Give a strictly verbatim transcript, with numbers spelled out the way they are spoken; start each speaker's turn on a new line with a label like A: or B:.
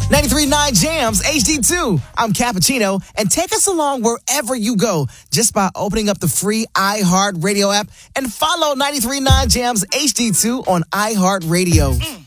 A: ninety-three point nine Jams H D two. I'm Cappuccino, and take us along wherever you go just by opening up the free iHeartRadio app and follow ninety-three point nine Jams H D two on iHeartRadio. Mm.